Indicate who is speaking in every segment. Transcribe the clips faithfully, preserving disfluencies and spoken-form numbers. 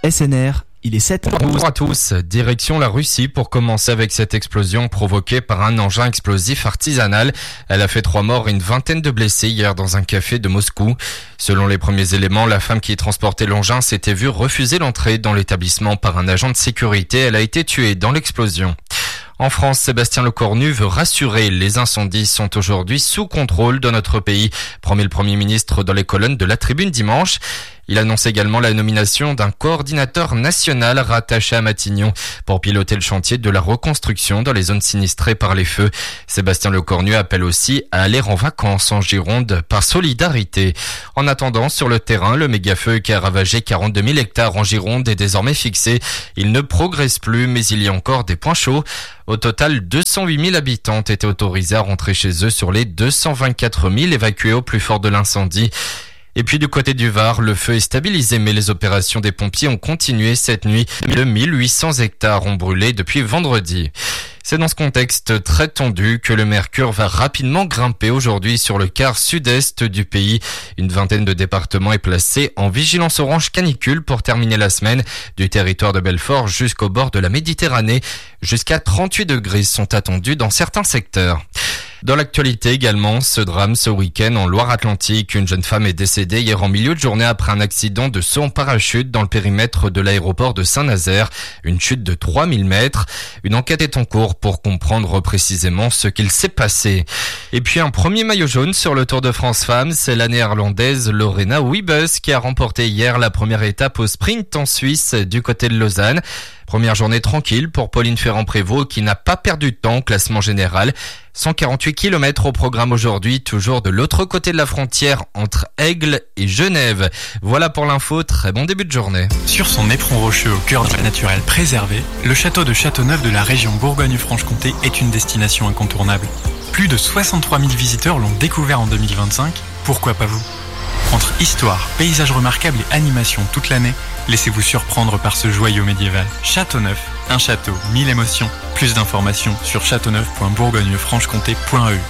Speaker 1: S N R, il est sept heures.
Speaker 2: Bonjour à tous, direction la Russie pour commencer avec cette explosion provoquée par un engin explosif artisanal. Elle a fait trois morts et une vingtaine de blessés hier dans un café de Moscou. Selon les premiers éléments, la femme qui transportait l'engin s'était vue refuser l'entrée dans l'établissement par un agent de sécurité. Elle a été tuée dans l'explosion. En France, Sébastien Lecornu veut rassurer. Les incendies sont aujourd'hui sous contrôle dans notre pays, promet le Premier ministre dans les colonnes de La Tribune dimanche. Il annonce également la nomination d'un coordinateur national rattaché à Matignon pour piloter le chantier de la reconstruction dans les zones sinistrées par les feux. Sébastien Lecornu appelle aussi à aller en vacances en Gironde par solidarité. En attendant, sur le terrain, le méga-feu qui a ravagé quarante-deux mille hectares en Gironde est désormais fixé. Il ne progresse plus, mais il y a encore des points chauds. Au total, deux cent huit mille habitants ont été autorisés à rentrer chez eux sur les deux cent vingt-quatre mille évacués au plus fort de l'incendie. Et puis du côté du Var, le feu est stabilisé, mais les opérations des pompiers ont continué cette nuit. deux mille huit cents hectares ont brûlé depuis vendredi. C'est dans ce contexte très tendu que le mercure va rapidement grimper aujourd'hui sur le quart sud-est du pays. Une vingtaine de départements est placée en vigilance orange canicule pour terminer la semaine. Du territoire de Belfort jusqu'au bord de la Méditerranée, jusqu'à trente-huit degrés sont attendus dans certains secteurs. Dans l'actualité également, ce drame ce week-end en Loire-Atlantique. Une jeune femme est décédée hier en milieu de journée après un accident de saut en parachute dans le périmètre de l'aéroport de Saint-Nazaire. Une chute de trois mille mètres. Une enquête est en cours pour comprendre précisément ce qu'il s'est passé. Et puis un premier maillot jaune sur le Tour de France Femmes. C'est la néerlandaise Lorena Wiebes qui a remporté hier la première étape au sprint en Suisse du côté de Lausanne. Première journée tranquille pour Pauline Ferrand-Prévot qui n'a pas perdu de temps au classement général. cent quarante-huit kilomètres au programme aujourd'hui, toujours de l'autre côté de la frontière entre Aigle et Genève. Voilà pour l'info, très bon début de journée.
Speaker 3: Sur son éperon rocheux au cœur d'un naturel préservé, le château de Châteauneuf de la région Bourgogne-Franche-Comté est une destination incontournable. Plus de soixante-trois mille visiteurs l'ont découvert en deux mille vingt-cinq, pourquoi pas vous ? Entre histoire, paysages remarquables et animation toute l'année, laissez-vous surprendre par ce joyau médiéval. Châteauneuf, un château, mille émotions. Plus d'informations sur châteauneuf point bourgogne franche comté point e u.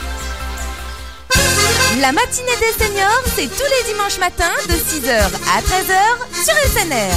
Speaker 4: La matinée des seniors, c'est tous les dimanches matins de six heures à treize heures sur S N R.